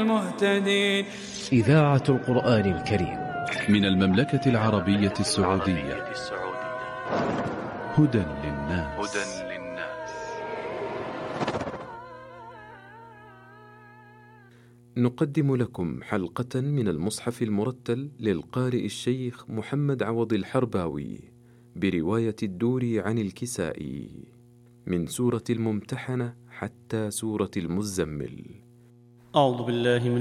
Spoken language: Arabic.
المهتدين. إذاعة القرآن الكريم من المملكة العربية السعودية. هدى للناس. نقدم لكم حلقة من المصحف المرتل للقارئ الشيخ محمد عوض الحرباوي برواية الدوري عن الكسائي من سورة الممتحنة حتى سورة المزمل. أعوذ بالله من